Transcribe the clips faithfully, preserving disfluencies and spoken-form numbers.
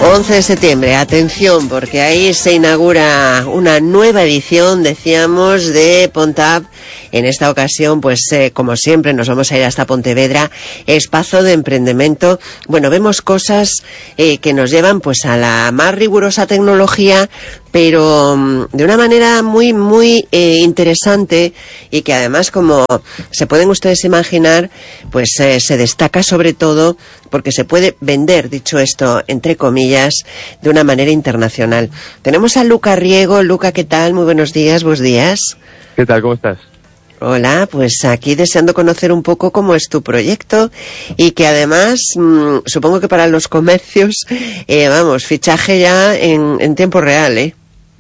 once de septiembre, atención, porque ahí se inaugura una nueva edición, decíamos, de Pontap. En esta ocasión, pues eh, como siempre, nos vamos a ir hasta Pontevedra, espacio de emprendimiento. Bueno, vemos cosas eh, que nos llevan pues a la más rigurosa tecnología, pero um, de una manera muy, muy eh, interesante, y que además, como se pueden ustedes imaginar, pues eh, se destaca sobre todo porque se puede vender, dicho esto, entre comillas, de una manera internacional. Tenemos a Luca Riego. Luca, ¿qué tal? Muy buenos días, buenos días. ¿Qué tal? ¿Cómo estás? Hola, pues aquí deseando conocer un poco cómo es tu proyecto, y que además, mmm, supongo que para los comercios, eh, vamos, fichaje ya en, en tiempo real, ¿eh?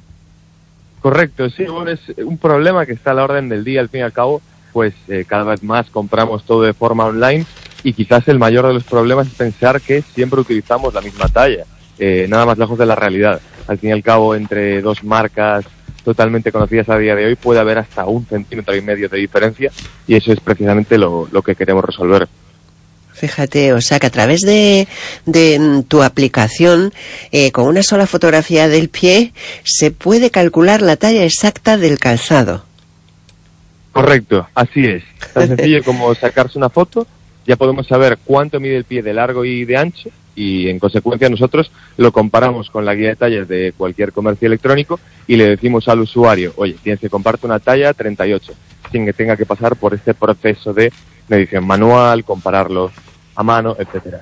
Correcto, sí, bueno, es un problema que está a la orden del día, al fin y al cabo, pues eh, cada vez más compramos todo de forma online, y quizás el mayor de los problemas es pensar que siempre utilizamos la misma talla, eh, nada más lejos de la realidad. Al fin y al cabo, entre dos marcas totalmente conocidas a día de hoy puede haber hasta un centímetro y medio de diferencia, y eso es precisamente lo, lo que queremos resolver. Fíjate, o sea que a través de, de tu aplicación, eh, con una sola fotografía del pie, se puede calcular la talla exacta del calzado. Correcto, así es. Tan sencillo como sacarse una foto, ya podemos saber cuánto mide el pie de largo y de ancho, y en consecuencia nosotros lo comparamos con la guía de tallas de cualquier comercio electrónico y le decimos al usuario, oye, tienes que comprarte una talla treinta y ocho, sin que tenga que pasar por este proceso de medición manual, compararlo a mano, etcétera.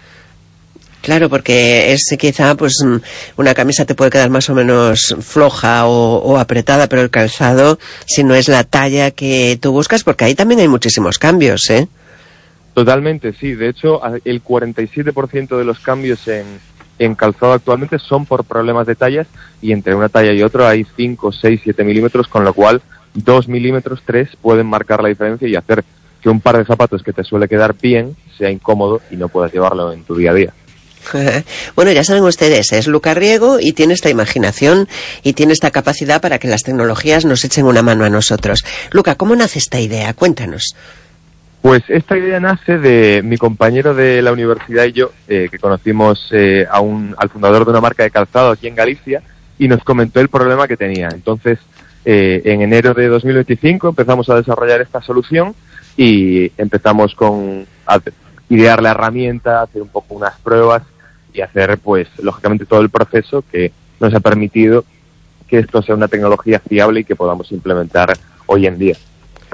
Claro, porque es quizá, pues, una camisa te puede quedar más o menos floja o, o apretada, pero el calzado, si no es la talla que tú buscas, porque ahí también hay muchísimos cambios, ¿eh? Totalmente, sí. De hecho, el cuarenta y siete por ciento de los cambios en, en calzado actualmente son por problemas de tallas, y entre una talla y otra hay cinco, seis, siete milímetros, con lo cual dos milímetros, tres pueden marcar la diferencia y hacer que un par de zapatos que te suele quedar bien sea incómodo y no puedas llevarlo en tu día a día. Bueno, ya saben ustedes, es Luca Riego y tiene esta imaginación y tiene esta capacidad para que las tecnologías nos echen una mano a nosotros. Luca, ¿cómo nace esta idea? Cuéntanos. Pues esta idea nace de mi compañero de la universidad y yo, eh, que conocimos eh, a un, al fundador de una marca de calzado aquí en Galicia, y nos comentó el problema que tenía. Entonces, eh, en enero de dos mil veinticinco empezamos a desarrollar esta solución, y empezamos con a idear la herramienta, hacer un poco unas pruebas y hacer, pues, lógicamente todo el proceso que nos ha permitido que esto sea una tecnología fiable y que podamos implementar hoy en día.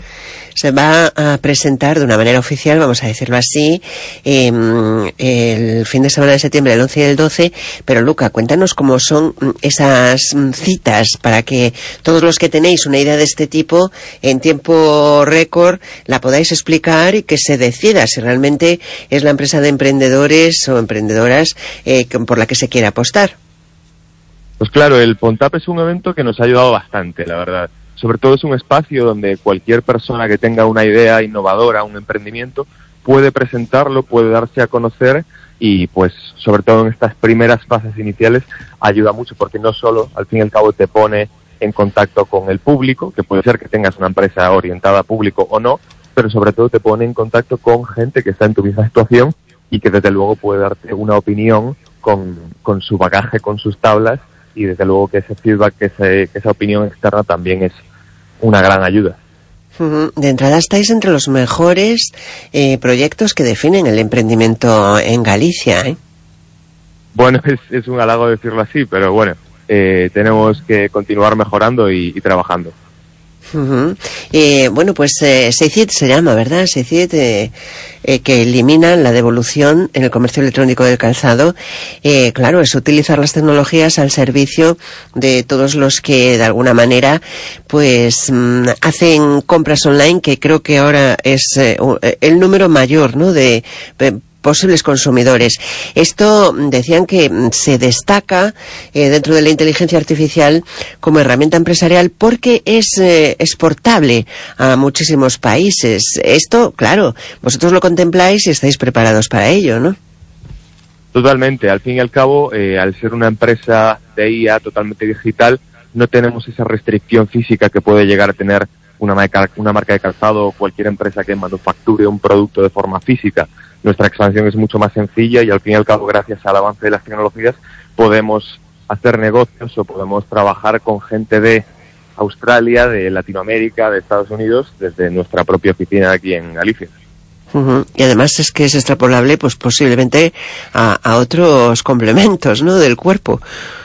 Se va a presentar de una manera oficial, vamos a decirlo así, eh, el fin de semana de septiembre, el once y el doce, pero Luca, cuéntanos cómo son esas citas para que todos los que tenéis una idea de este tipo, en tiempo récord, la podáis explicar y que se decida si realmente es la empresa de emprendedores o emprendedoras eh, por la que se quiere apostar. Pues claro, el Pontap es un evento que nos ha ayudado bastante, la verdad. Sobre todo es un espacio donde cualquier persona que tenga una idea innovadora, un emprendimiento, puede presentarlo, puede darse a conocer, y pues sobre todo en estas primeras fases iniciales ayuda mucho, porque no solo al fin y al cabo te pone en contacto con el público, que puede ser que tengas una empresa orientada a público o no, pero sobre todo te pone en contacto con gente que está en tu misma situación y que desde luego puede darte una opinión con, con su bagaje, con sus tablas, y desde luego que ese feedback, que, ese, que esa opinión externa también es una gran ayuda. De entrada estáis entre los mejores eh, proyectos que definen el emprendimiento en Galicia, ¿eh? Bueno, es, es un halago decirlo así, pero bueno, eh, tenemos que continuar mejorando y, y trabajando. Uh-huh. Eh, bueno, pues eh, Seicid se llama, ¿verdad? Seicid, eh, eh, que elimina la devolución en el comercio electrónico del calzado. Eh, claro, es utilizar las tecnologías al servicio de todos los que de alguna manera pues mmm, hacen compras online, que creo que ahora es eh, el número mayor, ¿no?, de eh, posibles consumidores. Esto decían que se destaca eh, dentro de la inteligencia artificial como herramienta empresarial porque es eh, exportable a muchísimos países. Esto, claro, vosotros lo contempláis y estáis preparados para ello, ¿no? Totalmente. Al fin y al cabo, eh, al ser una empresa de I A totalmente digital, no tenemos esa restricción física que puede llegar a tener una marca, una marca de calzado o cualquier empresa que manufacture un producto de forma física, nuestra expansión es mucho más sencilla y al fin y al cabo, gracias al avance de las tecnologías, podemos hacer negocios o podemos trabajar con gente de Australia, de Latinoamérica, de Estados Unidos, desde nuestra propia oficina aquí en Galicia. Uh-huh. Y además es que es extrapolable, pues posiblemente a, a otros complementos, ¿no?, del cuerpo.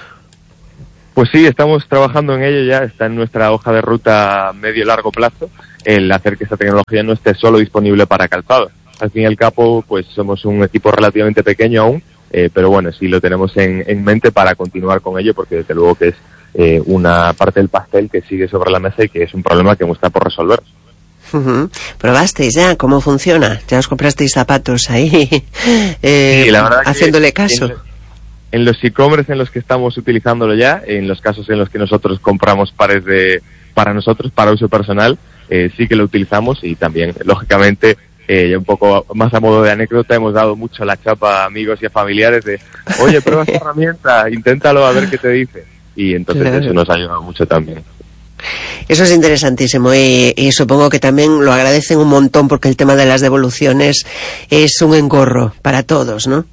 Pues sí, estamos trabajando en ello ya, está en nuestra hoja de ruta medio-largo plazo, el hacer que esta tecnología no esté solo disponible para calzado. Al fin y al cabo, pues somos un equipo relativamente pequeño aún, eh, pero bueno, sí lo tenemos en, en mente para continuar con ello, porque desde luego que es eh, una parte del pastel que sigue sobre la mesa y que es un problema que está por resolver. Uh-huh. ¿Probasteis ya cómo funciona? ¿Ya os comprasteis zapatos ahí eh, sí, la verdad haciéndole caso? En, en los e-commerce en los que estamos utilizándolo ya, en los casos en los que nosotros compramos pares de para nosotros, para uso personal, eh, sí que lo utilizamos y también, lógicamente, eh, ya un poco más a modo de anécdota, hemos dado mucho la chapa a amigos y a familiares de, oye, prueba esta herramienta, inténtalo a ver qué te dice. Y entonces claro, eso nos ha ayudado mucho también. Eso es interesantísimo y, y supongo que también lo agradecen un montón porque el tema de las devoluciones es un engorro para todos, ¿no?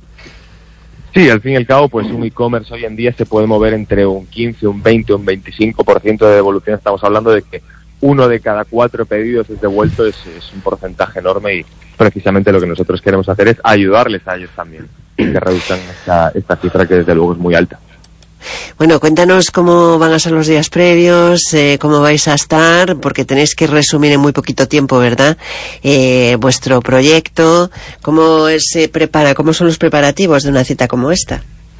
Sí, al fin y al cabo, pues un e-commerce hoy en día se puede mover entre un quince, un veinte, un veinticinco por ciento de devolución. Estamos hablando de que uno de cada cuatro pedidos es devuelto, es, es un porcentaje enorme y precisamente lo que nosotros queremos hacer es ayudarles a ellos también, que reduzcan esta, esta cifra que desde luego es muy alta. Bueno, cuéntanos cómo van a ser los días previos, eh, cómo vais a estar, porque tenéis que resumir en muy poquito tiempo, ¿verdad? Eh, vuestro proyecto, cómo se prepara, cómo son los preparativos de una cita como esta.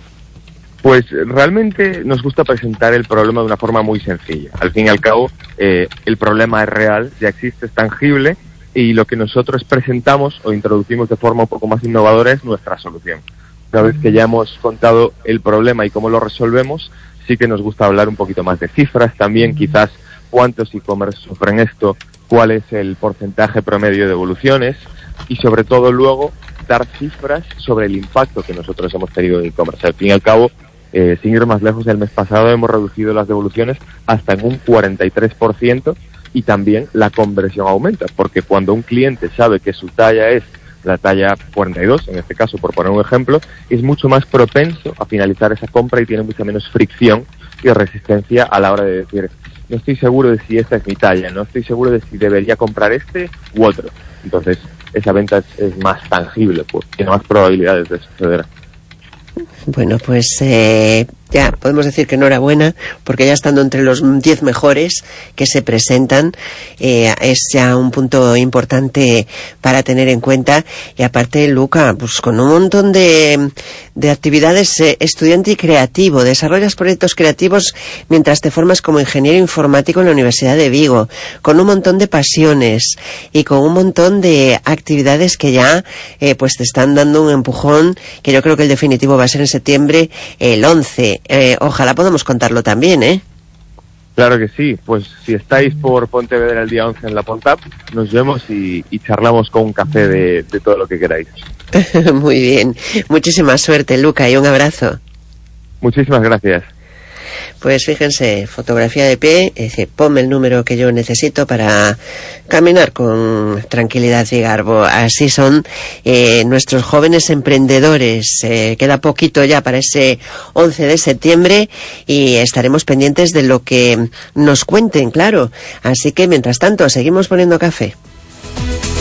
Pues realmente nos gusta presentar el problema de una forma muy sencilla. Al fin y al cabo, eh, el problema es real, ya existe, es tangible, y lo que nosotros presentamos o introducimos de forma un poco más innovadora es nuestra solución. Una vez que ya hemos contado el problema y cómo lo resolvemos, sí que nos gusta hablar un poquito más de cifras, también quizás cuántos e-commerce sufren esto, cuál es el porcentaje promedio de devoluciones y sobre todo luego dar cifras sobre el impacto que nosotros hemos tenido en e-commerce. Al fin y al cabo, eh, sin ir más lejos, el mes pasado hemos reducido las devoluciones hasta en un cuarenta y tres por ciento y también la conversión aumenta, porque cuando un cliente sabe que su talla es la talla cuarenta y dos, en este caso, por poner un ejemplo, es mucho más propenso a finalizar esa compra y tiene mucha menos fricción y resistencia a la hora de decir, no estoy seguro de si esta es mi talla, no estoy seguro de si debería comprar este u otro. Entonces, esa venta es, es más tangible, pues tiene más probabilidades de suceder. Bueno, pues eh, ya podemos decir que enhorabuena, porque ya estando entre los diez mejores que se presentan, eh, es ya un punto importante para tener en cuenta. Y aparte, Luca, pues con un montón de, de actividades, eh, estudiante y creativo, desarrollas proyectos creativos mientras te formas como ingeniero informático en la Universidad de Vigo, con un montón de pasiones y con un montón de actividades que ya eh, pues te están dando un empujón, que yo creo que el definitivo va a ser en septiembre, el once. Eh, ojalá podamos contarlo también, ¿eh? Claro que sí, pues si estáis por Pontevedra el día once en la Pontap, nos vemos y, y charlamos con un café de, de todo lo que queráis. Muy bien, muchísima suerte, Luca, y un abrazo. Muchísimas gracias. Pues fíjense, fotografía de pie, es decir, ponme el número que yo necesito para caminar con tranquilidad y garbo. Así son eh, nuestros jóvenes emprendedores. Eh, queda poquito ya para ese once de septiembre y estaremos pendientes de lo que nos cuenten, claro. Así que, mientras tanto, seguimos poniendo café.